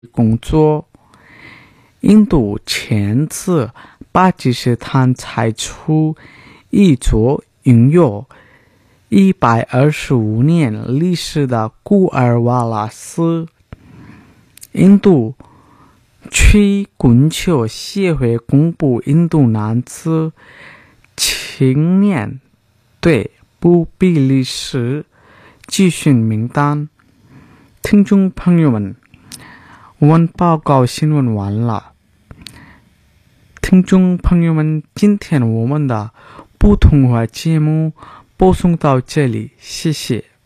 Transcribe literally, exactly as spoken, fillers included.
工作。印度前次巴基斯坦拆除一座拥有一百二十五年历史的古尔瓦拉寺。印度曲棍球协会公布印度男子青年队不比利时集训名单。听众朋友们，我们报告新闻完了。听众朋友们，今天我们的普通话节目播送到这里，谢谢。